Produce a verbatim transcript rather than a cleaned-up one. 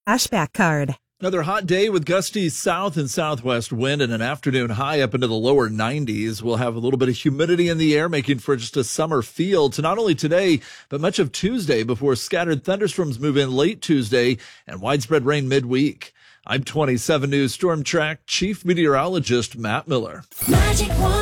cashback card. Another hot day with gusty south and southwest wind and an afternoon high up into the lower nineties. We'll have a little bit of humidity in the air, making for just a summer feel to not only today, but much of Tuesday before scattered thunderstorms move in late Tuesday and widespread rain midweek. I'm twenty-seven News Storm Track Chief Meteorologist Matt Miller. Magic One.